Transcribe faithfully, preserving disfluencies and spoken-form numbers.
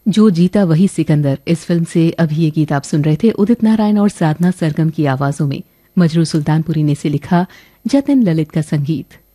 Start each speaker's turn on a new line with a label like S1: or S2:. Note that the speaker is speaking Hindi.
S1: जो जीता वही सिकंदर इस फिल्म से अभी ये गीत आप सुन रहे थे उदित नारायण और साधना सरगम की आवाजों में। मजरू सुल्तानपुरी ने इसे लिखा, जतिन ललित का संगीत।